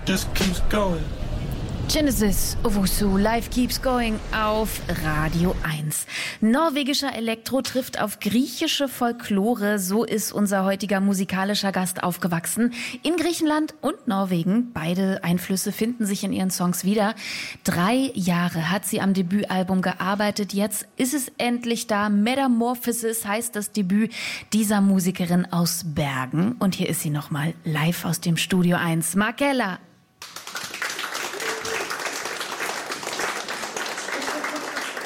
just keeps going. Genesis Owusu, Life Keeps Going auf Radio 1. Norwegischer Elektro trifft auf griechische Folklore. So ist unser heutiger musikalischer Gast aufgewachsen. In Griechenland und Norwegen. Beide Einflüsse finden sich in ihren Songs wieder. 3 Jahre hat sie am Debütalbum gearbeitet. Jetzt ist es endlich da. Metamorphosis heißt das Debüt dieser Musikerin aus Bergen. Und hier ist sie nochmal live aus dem Studio 1. Markella.